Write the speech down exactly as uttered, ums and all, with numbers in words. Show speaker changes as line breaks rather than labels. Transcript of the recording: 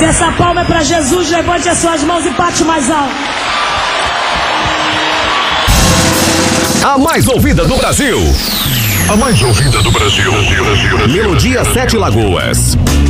Se essa palma é pra Jesus, levante as suas mãos e bate mais alto.
A mais ouvida do Brasil.
A mais ouvida do Brasil.
Melodia Sete Lagoas.